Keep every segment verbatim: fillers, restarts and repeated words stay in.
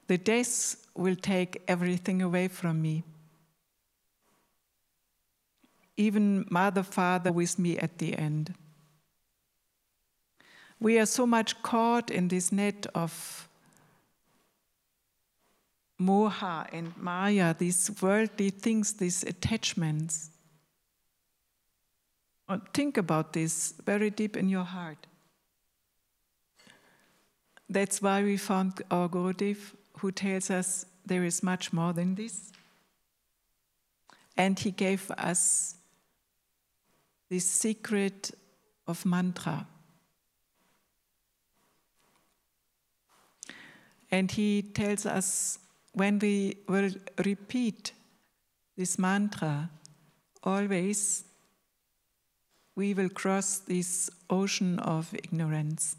The death will take everything away from me. Even Mother, Father with me at the end. We are so much caught in this net of moha and maya, these worldly things, these attachments. Think about this very deep in your heart. That's why we found our Gurudev, who tells us there is much more than this. And he gave us this secret of mantra. And he tells us when we will repeat this mantra, always we will cross this ocean of ignorance.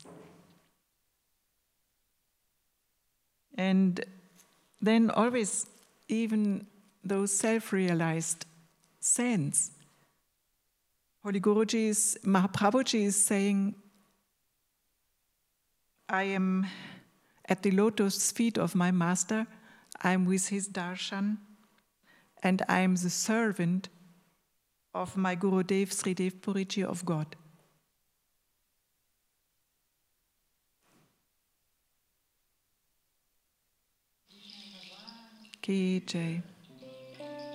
And then always, even those self-realized saints, Holy Guruji is, Mahaprabhuji is saying, I am at the lotus feet of my master, I am with his darshan, and I am the servant of my Gurudev Sridev Puriji of God. Ki Jai.